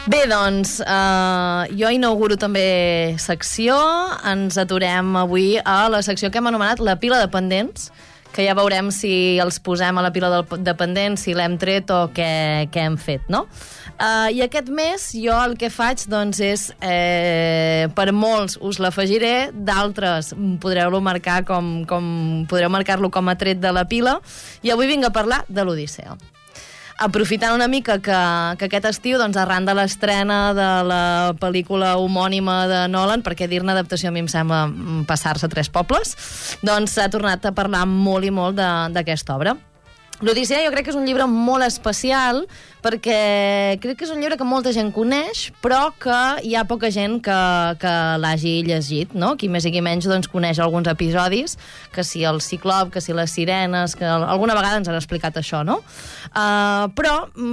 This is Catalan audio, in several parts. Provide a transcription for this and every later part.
Bé, doncs, jo inauguro també secció. Ens aturem avui a la secció que hem anomenat la pila de pendents, que ja veurem si els posem a la pila de pendents, si l'hem tret o què hem fet, no? I aquest mes jo el que faig doncs, és, per molts us l'afegiré, d'altres podreu-lo marcar podreu marcar-lo com a tret de la pila, i avui vinc a parlar de l'Odissea. Aprofitant una mica que aquest estiu, doncs, arran de l'estrena de la pel·lícula homònima de Nolan, perquè dir-ne adaptació a mi em sembla passar-se tres pobles, doncs s'ha tornat a parlar molt i molt d'aquesta obra. L'Odissea jo crec que és un llibre molt especial perquè crec que és un llibre que molta gent coneix, però que hi ha poca gent que l'hagi llegit, no? Qui més i qui menys doncs, coneix alguns episodis, que si el Ciclop, que si les sirenes, que alguna vegada ens han explicat això, no? Però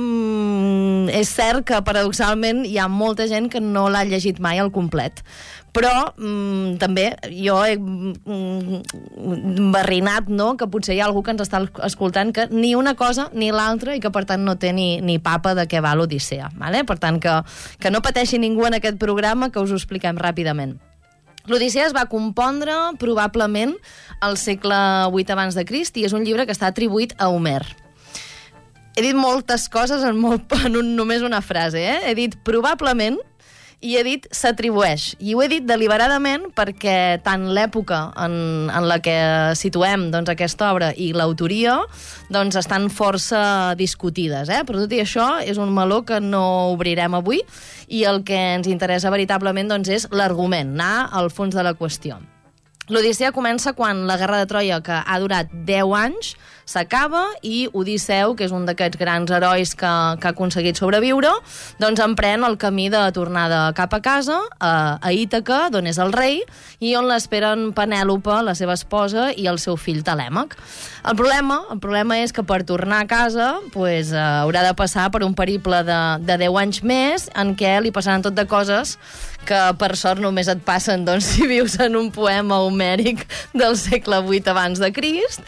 és cert que paradoxalment hi ha molta gent que no l'ha llegit mai al complet. Però també jo he barrinat, no?, que potser hi ha algú que ens està escoltant que ni una cosa ni l'altra i que per tant no té ni papa de què va l'Odissea, vale? Per tant que no pateixi ningú en aquest programa, que us ho expliquem ràpidament. L'Odissea es va compondre probablement al segle VIII abans de Crist i és un llibre que està atribuït a Homer. He dit moltes coses en només una frase, He dit probablement i he dit s'atribueix. I ho he dit deliberadament perquè tant l'època en la que situem doncs, aquesta obra i l'autoria doncs, estan força discutides. Però tot i això és un meló que no obrirem avui i el que ens interessa veritablement doncs, és l'argument, anar al fons de la qüestió. L'Odissea comença quan la Guerra de Troia, que ha durat 10 anys, s'acaba i Odisseu, que és un d'aquests grans herois que ha aconseguit sobreviure, doncs emprèn el camí de tornada cap a casa, a Ítaca, d'on és el rei, i on l'esperen Penèlope, la seva esposa, i el seu fill Telèmac. El problema és que per tornar a casa pues, haurà de passar per un periple de 10 anys més, en què li passaran tot de coses que per sort només et passen doncs, si vius en un poema homèric del segle VIII abans de Crist,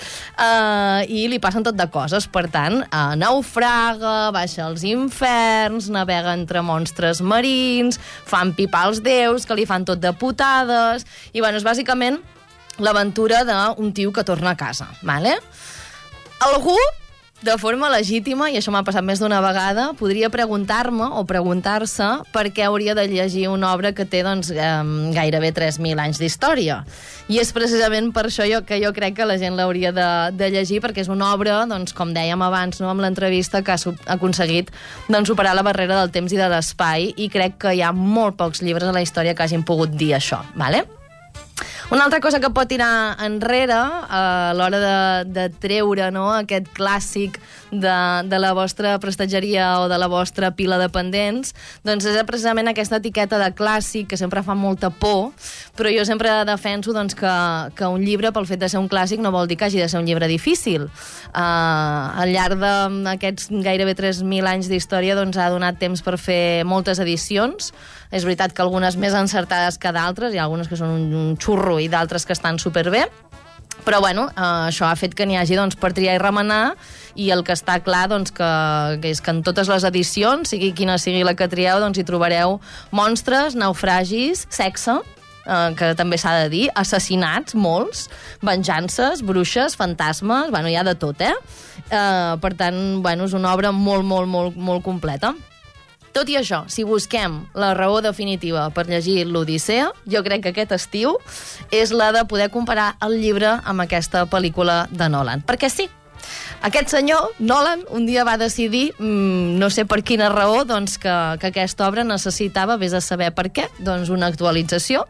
i li passen tot de coses. Per tant, naufraga, baixa als inferns, navega entre monstres marins, fan pipar els déus, que li fan tot de putades, i bueno, és bàsicament l'aventura d'un tio que torna a casa. Vale? Algú, de forma legítima, i això m'ha passat més d'una vegada, podria preguntar-me o preguntar-se per què hauria de llegir una obra que té doncs, gairebé 3.000 anys d'història. I és precisament per això que jo crec que la gent l'hauria de llegir, perquè és una obra, doncs, com dèiem abans no, amb l'entrevista, que ha aconseguit doncs, superar la barrera del temps i de l'espai, i crec que hi ha molt pocs llibres a la història que hagin pogut dir això. Vale? Una altra cosa que pot tirar enrere a l'hora de treure no, aquest clàssic de la vostra prestatgeria o de la vostra pila de pendents, doncs és precisament aquesta etiqueta de clàssic que sempre fa molta por, però jo sempre defenso doncs, que un llibre, pel fet de ser un clàssic, no vol dir que hagi de ser un llibre difícil. Al llarg d'aquests gairebé 3.000 anys d'història doncs, ha donat temps per fer moltes edicions. És veritat que algunes més encertades que d'altres, hi ha algunes que són un xurro i d'altres que estan superbé, però bueno, això ha fet que n'hi hagi doncs, per triar i remenar, i el que està clar doncs, que és que en totes les edicions, sigui quina sigui la que trieu, doncs, hi trobareu monstres, naufragis, sexe, que també s'ha de dir, assassinats, molts, venjances, bruixes, fantasmes, bueno, hi ha de tot, Per tant, bueno, és una obra molt, molt, molt, molt completa. Tot i això, si busquem la raó definitiva per llegir l'Odissea, jo crec que aquest estiu és la de poder comparar el llibre amb aquesta pel·lícula de Nolan. Perquè sí, aquest senyor, Nolan, un dia va decidir, no sé per quina raó, doncs que aquesta obra necessitava, vés a saber per què, doncs una actualització.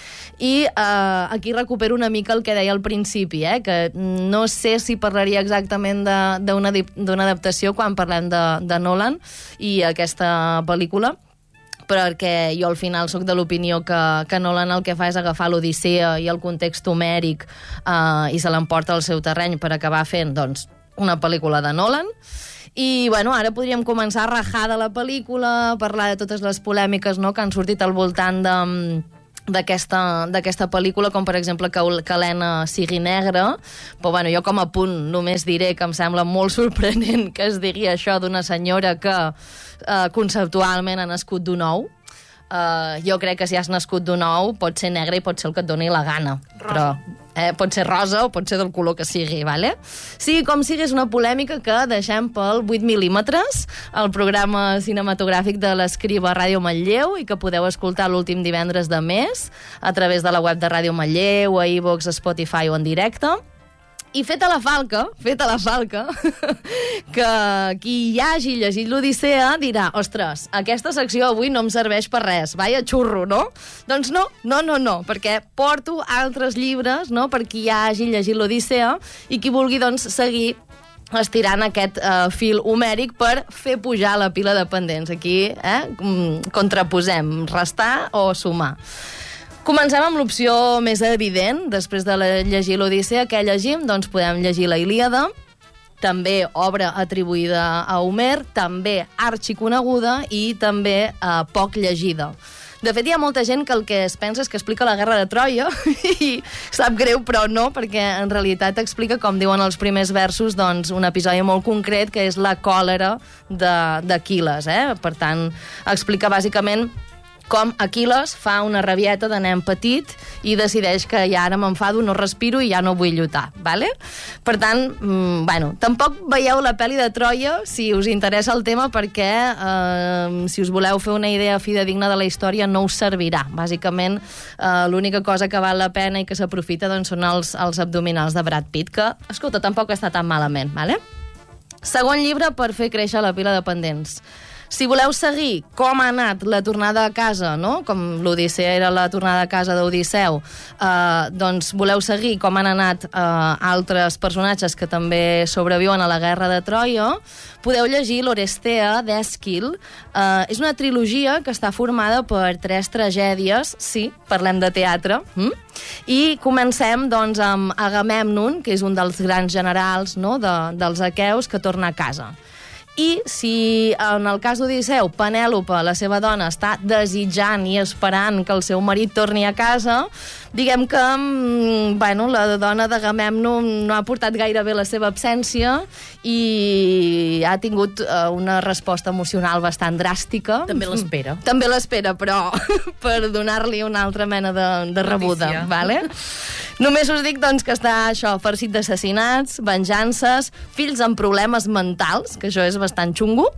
I aquí recupero una mica el que deia al principi, que no sé si parlaria exactament d'una adaptació quan parlem de Nolan i aquesta pel·lícula, perquè jo al final sóc de l'opinió que Nolan el que fa és agafar l'Odissea i el context homèric i se l'emporta al seu terreny per acabar fent doncs, una pel·lícula de Nolan. I bueno, ara podríem començar a rajar de la pel·lícula, parlar de totes les polèmiques no, que han sortit al voltant d'aquesta pel·lícula, com per exemple que l'Helena sigui negra, però bueno, jo com a punt només diré que em sembla molt sorprenent que es digui això d'una senyora que conceptualment ha nascut d'un ou. Jo crec que si has nascut d'un ou pot ser negre i pot ser el que et doni la gana. Rosa. Però pot ser rosa o pot ser del color que sigui, ¿vale? Sigui com sigui, és una polèmica que deixem pel 8 mil·límetres, el programa cinematogràfic de l'Escriba a Ràdio Manlleu, i que podeu escoltar l'últim divendres de mes a través de la web de Ràdio Manlleu, a iVox, a Spotify o en directe. I feta la falca, que qui hi hagi llegit l'Odissea dirà, ostres, aquesta secció avui no em serveix per res, vaya xurro, no? Doncs no, perquè porto altres llibres, no?, per qui hi hagi llegit l'Odissea i qui vulgui, doncs, seguir estirant aquest fil homèric per fer pujar la pila de pendents. Aquí contraposem restar o sumar. Comencem amb l'opció més evident. Després de llegir l'Odissea, què llegim? Doncs podem llegir la Ilíada, també obra atribuïda a Homer, també arxiconeguda i també poc llegida. De fet, hi ha molta gent que el que es pensa és que explica la guerra de Troia i sap greu, però no, perquè en realitat explica, com diuen els primers versos, doncs, un episodi molt concret, que és la còlera d'Aquil·les. Per tant, explica bàsicament com Aquil·les fa una rabieta de nen petit i decideix que ja ara m'enfado, no respiro i ja no vull lluitar, ¿vale? Per tant, tampoc veieu la pel·li de Troia si us interessa el tema, perquè si us voleu fer una idea fidedigna de la història no us servirà. Bàsicament, l'única cosa que val la pena i que s'aprofita doncs, són els abdominals de Brad Pitt, que, escolta, tampoc està tan malament, ¿vale? Segon llibre per fer créixer la pila de pendents. Si voleu seguir com ha anat la tornada a casa, no?, com l'Odissea era la tornada a casa d'Odisseu, doncs voleu seguir com han anat altres personatges que també sobreviuen a la guerra de Troia, podeu llegir l'Orestea d'Èsquil. És una trilogia que està formada per 3 tragèdies, sí, parlem de teatre, i comencem doncs, amb Agamèmnon, que és un dels grans generals, no?, dels aqueus, que torna a casa. I si en el cas d'Odisseu, Penèlope, la seva dona, està desitjant i esperant que el seu marit torni a casa, diguem que la dona d'Agamèmnon no ha portat gaire bé la seva absència i ha tingut una resposta emocional bastant dràstica. També l'espera. També l'espera, però per donar-li una altra mena de rebuda. Vale? Només us dic doncs, que està això farcit d'assassinats, venjances, fills amb problemes mentals, que això és bastant xungo,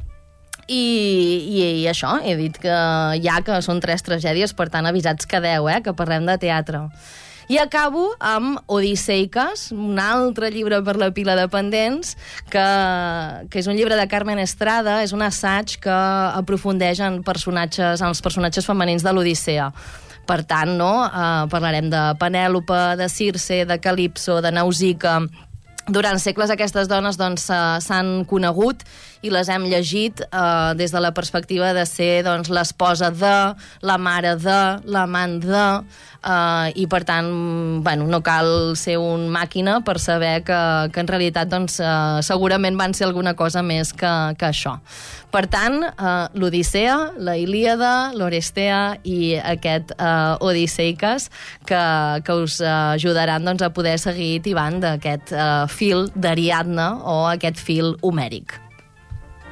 i això, he dit que que són 3 tragèdies, per tant avisats quedeu, que parlem de teatre. I acabo amb Odisseiques, un altre llibre per la pila de pendents, que és un llibre de Carmen Estrada, és un assaig que aprofundeix en els personatges femenins de l'Odissea. Per tant, parlarem de Penèlope, de Circe, de Calipso, de Nausica. Durant segles aquestes dones s'han conegut i les hem llegit des de la perspectiva de ser l'esposa de, la mare de, l'amant de, i per tant no cal ser un màquina per saber que en realitat segurament van ser alguna cosa més que això. Per tant, l'Odissea, la Ilíada, l'Orestea i aquest Odisseiques que us ajudaran a poder seguir tibant d'aquest fil d'Ariadna o aquest fil homèric.